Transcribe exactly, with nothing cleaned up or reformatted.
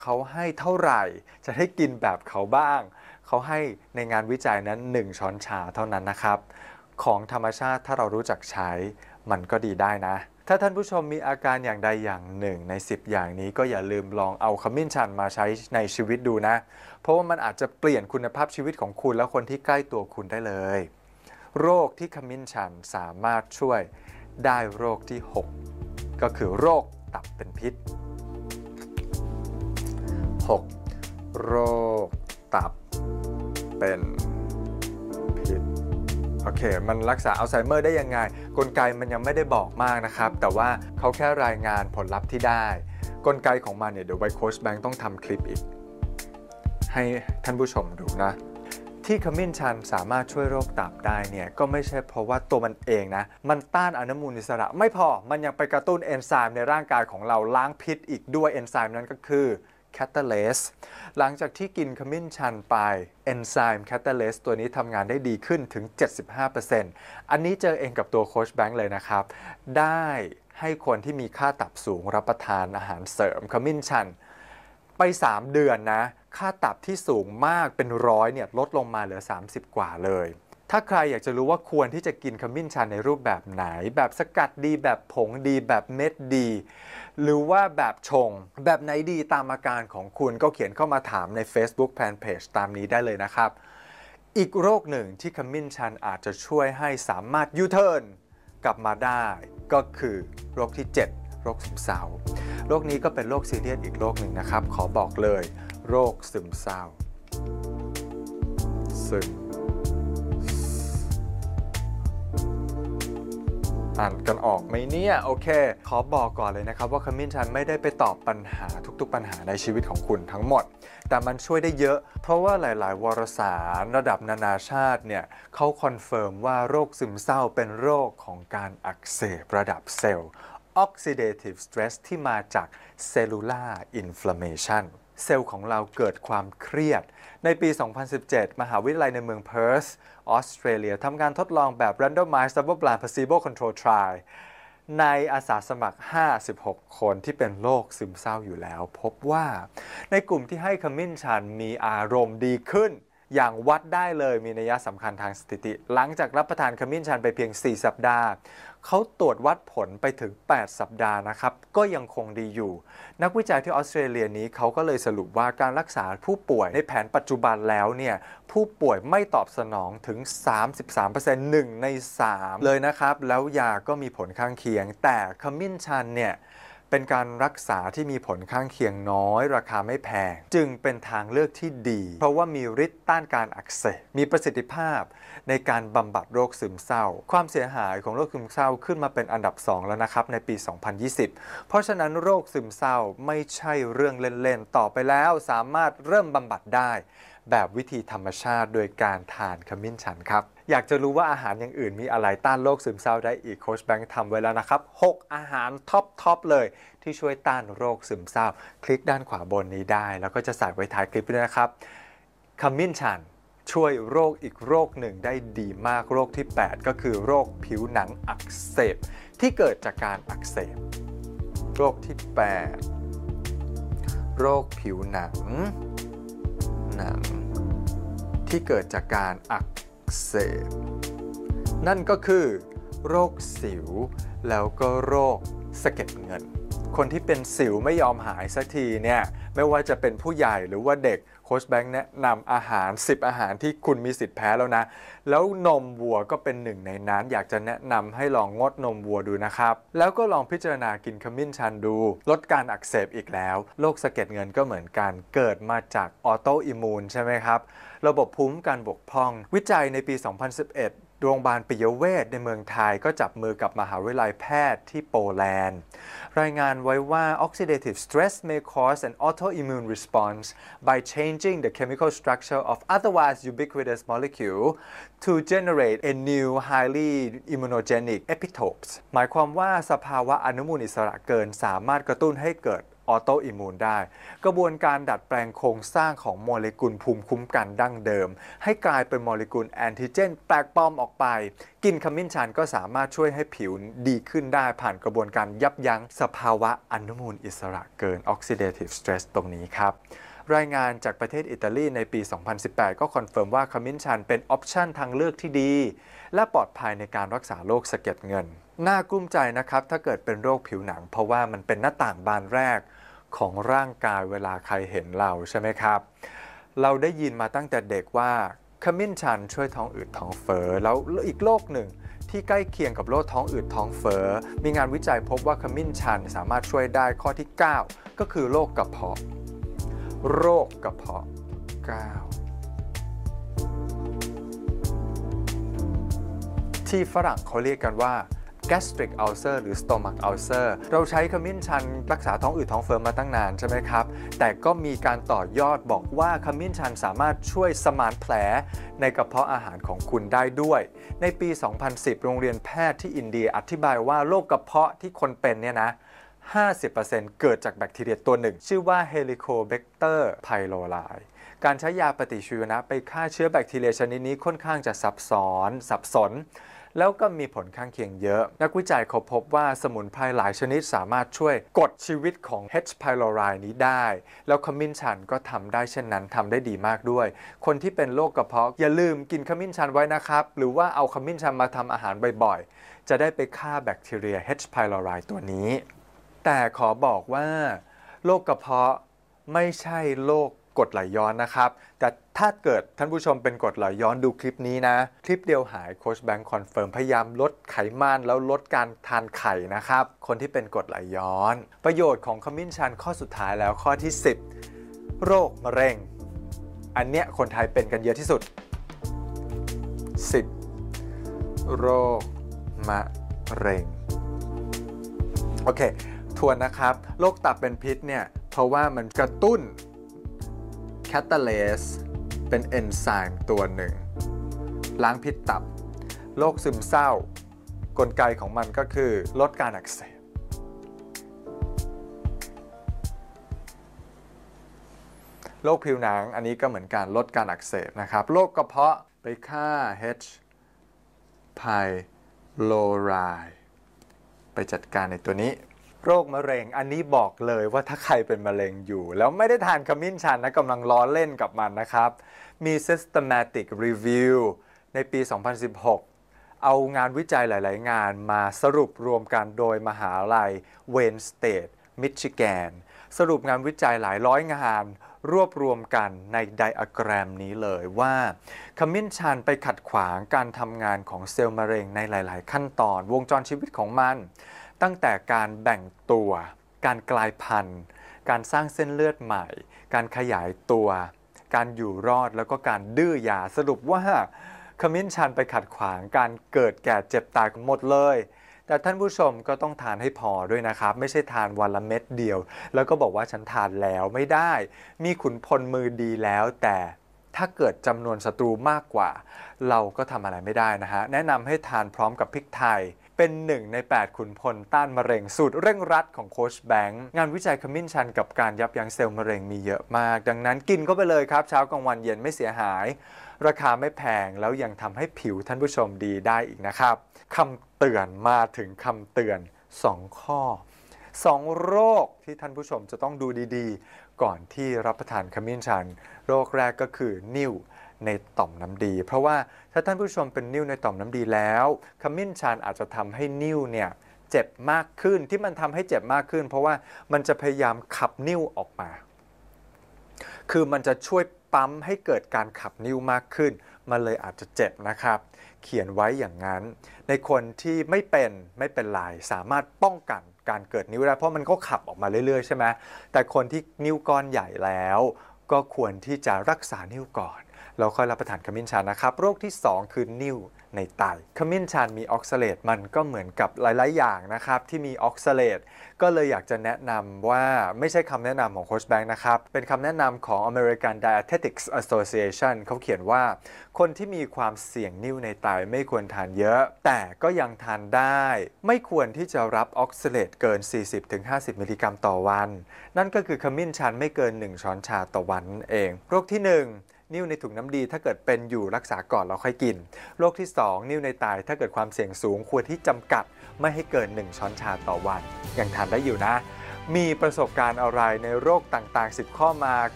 เขาให้เท่าไหร่จะให้กินแบบเขาบ้างเขาให้ในงานวิจัยนั้นหนึ่งช้อนชาเท่านั้นนะครับของธรรมชาติถ้าเรารู้จักใช้มันก็ดีได้นะถ้าท่านผู้ชมมีอาการอย่างใดอย่างหนึ่งในสิบอย่างนี้ก็อย่าลืมลองเอาขมิ้นชันมาใช้ในชีวิตดูนะเพราะว่ามันอาจจะเปลี่ยนคุณภาพชีวิตของคุณและคนที่ใกล้ตัวคุณได้เลยโรคที่ขมิ้นชันสามารถช่วยได้โรคที่หกก็คือโรคตับเป็นพิษหกโรคตับเป็นพิษโอเคมันรักษาอัลไซเมอร์ได้ยังไงกลไกมันยังไม่ได้บอกมากนะครับแต่ว่าเขาแค่รายงานผลลัพธ์ที่ได้กลไกของมันเนี่ยเดี๋ยวไวโค้ชแบงค์ต้องทำคลิปอีกให้ท่านผู้ชมดูนะที่ขมิ้นชันสามารถช่วยโรคตับได้เนี่ยก็ไม่ใช่เพราะว่าตัวมันเองนะมันต้านอนุมูลอิสระไม่พอมันยังไปกระตุ้นเอนไซม์ในร่างกายของเราล้างพิษอีกด้วยเอนไซม์นั้นก็คือแคตาเลสหลังจากที่กินขมิ้นชันไปเอนไซม์แคตาเลสตัวนี้ทำงานได้ดีขึ้นถึง เจ็ดสิบห้าเปอร์เซ็นต์ อันนี้เจอเองกับตัวโค้ชแบงค์เลยนะครับได้ให้คนที่มีค่าตับสูงรับประทานอาหารเสริมขมิ้นชันไปสามเดือนนะค่าตับที่สูงมากเป็นร้อยเนี่ยลดลงมาเหลือสามสิบกว่าเลยถ้าใครอยากจะรู้ว่าควรที่จะกินขมิ้นชันในรูปแบบไหนแบบสกัดดีแบบผงดีแบบเม็ดดีหรือว่าแบบชงแบบไหนดีตามอาการของคุณก็เขียนเข้ามาถามใน Facebook Fanpage ตามนี้ได้เลยนะครับอีกโรคหนึ่งที่ขมิ้นชันอาจจะช่วยให้สามารถยูเทิร์นกลับมาได้ก็คือโรคที่เจ็ดโรคซึมเศร้าโรคนี้ก็เป็นโรคซีเรียสอีกโรคหนึ่งนะครับขอบอกเลยโรคซึมเศร้าซึมอ่านกันออกไหมเนี่ยโอเคขอบอกก่อนเลยนะครับว่าขมิ้นชันไม่ได้ไปตอบปัญหาทุกๆปัญหาในชีวิตของคุณทั้งหมดแต่มันช่วยได้เยอะเพราะว่าหลายๆวารสารระดับนานาชาติเนี่ยเขาคอนเฟิร์มว่าโรคซึมเศร้าเป็นโรคของการอักเสบระดับเซลล์ Oxidative Stress ที่มาจาก Cellular Inflammation เซลล์ของเราเกิดความเครียดในปี สองพันสิบเจ็ด มหาวิทยาลัยในเมืองเพิร์ธออสเตรเลียทำการทดลองแบบ Randomized Double-Blind Placebo Control Trial ในอาสาสมัคร ห้าสิบหก คนที่เป็นโรคซึมเศร้าอยู่แล้วพบว่าในกลุ่มที่ให้ขมิ้นชันมีอารมณ์ดีขึ้นอย่างวัดได้เลยมีนัยสำคัญทางสถิติหลังจากรับประทานขมิ้นชันไปเพียงสี่สัปดาห์เขาตรวจวัดผลไปถึงแปดสัปดาห์นะครับก็ยังคงดีอยู่นักวิจัยที่ออสเตรเลียนี้เขาก็เลยสรุปว่าการรักษาผู้ป่วยในแผนปัจจุบันแล้วเนี่ยผู้ป่วยไม่ตอบสนองถึง สามสิบสามเปอร์เซ็นต์ หนึ่งในสามเลยนะครับแล้วยาก็มีผลข้างเคียงแต่ขมิ้นชันเนี่ยเป็นการรักษาที่มีผลข้างเคียงน้อยราคาไม่แพงจึงเป็นทางเลือกที่ดีเพราะว่ามีฤทธิ์ต้านการอักเสบมีประสิทธิภาพในการบำบัดโรคซึมเศร้าความเสียหายของโรคซึมเศร้าขึ้นมาเป็นอันดับสองแล้วนะครับในปี สองพันยี่สิบ เพราะฉะนั้นโรคซึมเศร้าไม่ใช่เรื่องเล่นๆต่อไปแล้วสามารถเริ่มบำบัดได้แบบวิธีธรรมชาติโดยการทานขมิ้นชันครับอยากจะรู้ว่าอาหารอย่างอื่นมีอะไรต้านโรคซึมเศร้าได้อีกโค้ชแบงค์ทำไว้แล้วนะครับหกอาหารท็อปท็อปเลยที่ช่วยต้านโรคซึมเศร้าคลิกด้านขวาบนนี้ได้แล้วก็จะใส่ไว้ท้ายคลิปด้วยนะครับขมิ้นชันช่วยโรคอีกโรคหนึ่งได้ดีมากโรคที่แปดก็คือโรคผิวหนังอักเสบที่เกิดจากการอักเสบโรคที่แปดโรคผิวหนังหนังที่เกิดจากการอักเสบนั่นก็คือโรคสิวแล้วก็โรคสะเก็ดเงินคนที่เป็นสิวไม่ยอมหายสักทีเนี่ยไม่ว่าจะเป็นผู้ใหญ่หรือว่าเด็กโค้ชแบงค์แนะนำอาหารสิบอาหารที่คุณมีสิทธิ์แพ้แล้วนะแล้วนมวัวก็เป็นหนึ่งในนั้นอยากจะแนะนำให้ลองงดนมวัวดูนะครับแล้วก็ลองพิจารณากินขมิ้นชันดูลดการอักเสบอีกแล้วโรคสะเก็ดเงินก็เหมือนกันเกิดมาจากออโตอิมมูนใช่ไหมครับระบบภูมิคุ้มกันบกพร่องวิจัยในปี สองพันสิบเอ็ดโรงพยาบาลปิยเวชในเมืองไทยก็จับมือกับมหาวิทยาลัยแพทย์ที่โปแลนด์รายงานไว้ว่า oxidative stress may cause an autoimmune response by changing the chemical structure of otherwise ubiquitous molecule to generate a new highly immunogenic epitopes หมายความว่าสภาวะอนุมูลอิสระเกินสามารถกระตุ้นให้เกิดออโตอิมมูนได้กระบวนการดัดแปลงโครงสร้างของโมเลกุลภูมิคุ้มกันดั้งเดิมให้กลายเป็นโมเลกุลแอนติเจนแปลกปลอมออกไปกินขมิ้นชันก็สามารถช่วยให้ผิวดีขึ้นได้ผ่านกระบวนการยับยั้งสภาวะอนุมูลอิสระเกิน Oxidative Stress ตรงนี้ครับรายงานจากประเทศอิตาลีในปี สองพันสิบแปด ก็คอนเฟิร์มว่าขมิ้นชันเป็นออปชันทางเลือกที่ดีและปลอดภัยในการรักษาโรคสะเก็ดเงินน่ากลุ้มใจนะครับถ้าเกิดเป็นโรคผิวหนังเพราะว่ามันเป็นหน้าต่างบานแรกของร่างกายเวลาใครเห็นเราใช่ไหมครับเราได้ยินมาตั้งแต่เด็กว่าขมิ้นชันช่วยท้องอืดท้องเฟ้อแล้วอีกโรคหนึ่งที่ใกล้เคียงกับโรคท้องอืดท้องเฟ้อมีงานวิจัยพบว่าขมิ้นชันสามารถช่วยได้ข้อที่ เก้า ก็คือโรคกระเพาะโรคกระเพาะ เก้า ที่ฝรั่งเขาเรียกกันว่า gastric ulcer หรือ stomach ulcer เราใช้ขมิ้นชันรักษาท้องอืดท้องเฟ้อมาตั้งนานใช่ไหมครับแต่ก็มีการต่อยอดบอกว่าขมิ้นชันสามารถช่วยสมานแผลในกระเพาะอาหารของคุณได้ด้วยในปี สองพันสิบ โรงเรียนแพทย์ที่อินเดียอธิบายว่าโรคกระเพาะที่คนเป็นเนี่ยนะห้าสิบเปอร์เซ็นต์ เกิดจากแบคทีเรียตัวหนึ่งชื่อว่า Helicobacter pylori การใช้ยาปฏิชีวนะไปฆ่าเชื้อแบคทีเรียชนิดนี้ค่อนข้างจะซับซ้อนสับสนแล้วก็มีผลข้างเคียงเยอะนักวิจัยเขาพบว่าสมุนไพรหลายชนิดสามารถช่วยกดชีวิตของ H. pylori นี้ได้แล้วขมิ้นชันก็ทำได้เช่นนั้นทำได้ดีมากด้วยคนที่เป็นโรคกระเพาะอย่าลืมกินขมิ้นชันไว้นะครับหรือว่าเอาขมิ้นชันมาทำอาหารบ่อยๆจะได้ไปฆ่าแบคทีเรีย H. pylori ตัวนี้แต่ขอบอกว่าโรคกระเพาะไม่ใช่โรคกรดไหลย้อนนะครับแต่ถ้าเกิดท่านผู้ชมเป็นกรดไหลย้อนดูคลิปนี้นะคลิปเดียวหายโค้ชแบงค์คอนเฟิร์มพยายามลดไขมันแล้วลดการทานไข่นะครับคนที่เป็นกรดไหลย้อนประโยชน์ของขมิ้นชันข้อสุดท้ายแล้วข้อที่สิบโรคมะเร็งอันเนี้ยคนไทยเป็นกันเยอะที่สุดสิบโรคมะเร็งโอเคทวนนะครับโรคตับเป็นพิษเนี่ยเพราะว่ามันกระตุ้นแคตาเลสเป็นเอนไซม์ตัวหนึ่งล้างพิษตับโรคซึมเศร้ากลไกของมันก็คือลดการอักเสบโรคผิวหนังอันนี้ก็เหมือนการลดการอักเสบนะครับโรคกระเพาะไปฆ่า H. pylori ไปจัดการในตัวนี้โรคมะเร็งอันนี้บอกเลยว่าถ้าใครเป็นมะเร็งอยู่แล้วไม่ได้ทานขมิ้นชันนะกำลังล้อเล่นกับมันนะครับมี systematic review ในปี สองพันสิบหก เอางานวิจัยหลายๆงานมาสรุปรวมกันโดยมหาลัย Wayne State Michigan สรุปงานวิจัยหลายร้อยงานรวบรวมกันในไดอะแกรมนี้เลยว่าขมิ้นชันไปขัดขวางการทำงานของเซลล์มะเร็งในหลายๆขั้นตอนวงจรชีวิตของมันตั้งแต่การแบ่งตัว การกลายพันธุ์ การสร้างเส้นเลือดใหม่ การขยายตัว การอยู่รอดแล้วก็การดื้อยาสรุปว่าขมิ้นชันไปขัดขวางการเกิดแก่เจ็บตายหมดเลยแต่ท่านผู้ชมก็ต้องทานให้พอด้วยนะครับไม่ใช่ทานวันละเม็ดเดียวแล้วก็บอกว่าฉันทานแล้วไม่ได้มีขุนพลมือดีแล้วแต่ถ้าเกิดจำนวนศัตรูมากกว่าเราก็ทำอะไรไม่ได้นะฮะแนะนำให้ทานพร้อมกับพริกไทยเป็นหนึ่งในแปดขุนพลต้านมะเร็งสูตรเร่งรัดของโค้ชแบงค์งานวิจัยขมิ้นชันกับการยับยั้งเซลล์มะเร็งมีเยอะมากดังนั้นกินเข้าไปเลยครับเช้ากลางวันเย็นไม่เสียหายราคาไม่แพงแล้วยังทำให้ผิวท่านผู้ชมดีได้อีกนะครับคำเตือนมาถึงคำเตือนสองข้อสองโรคที่ท่านผู้ชมจะต้องดูดีๆก่อนที่รับประทานขมิ้นชันโรคแรกก็คือนิ่วในต่อมน้ำดีเพราะว่าถ้าท่านผู้ชมเป็นนิ่วในต่อมน้ำดีแล้วขมิ้นชันอาจจะทำให้นิ่วเนี่ยเจ็บมากขึ้นที่มันทำให้เจ็บมากขึ้นเพราะว่ามันจะพยายามขับนิ่วออกมาคือมันจะช่วยปั๊มให้เกิดการขับนิ่วมากขึ้นมันเลยอาจจะเจ็บนะครับเขียนไว้อย่างนั้นในคนที่ไม่เป็นไม่เป็นไรสามารถป้องกันการเกิดนิ่วได้เพราะมันก็ขับออกมาเรื่อยๆใช่ไหมแต่คนที่นิ่วก้อนใหญ่แล้วก็ควรที่จะรักษานิ่วก่อนแล้วค่อยรับประทานขมิ้นชันนะครับโรคที่สองคือนิ่วในไตขมิ้นชันมีออกซาเลตมันก็เหมือนกับหลายๆอย่างนะครับที่มีออกซาเลตก็เลยอยากจะแนะนำว่าไม่ใช่คำแนะนำของโค้ชแบงค์นะครับเป็นคำแนะนำของ American Dietetics Association เขาเขียนว่าคนที่มีความเสี่ยงนิ่วในไตไม่ควรทานเยอะแต่ก็ยังทานได้ไม่ควรที่จะรับออกซาเลตเกิน สี่สิบถึงห้าสิบ มิลลิกรัมต่อวันนั่นก็คือขมิ้นชันไม่เกินหนึ่งช้อนชาต่อวันนั่นเองโรคที่หนึ่งนิ่วในถุงน้ำดีถ้าเกิดเป็นอยู่รักษาก่อนแล้วค่อยกินโรคที่สองนิ่วในไตถ้าเกิดความเสี่ยงสูงควรที่จำกัดไม่ให้เกินหนึ่งช้อนชาต่อวันยังทานได้อยู่นะมีประสบการณ์อะไรในโรคต่างๆสิบข้อมา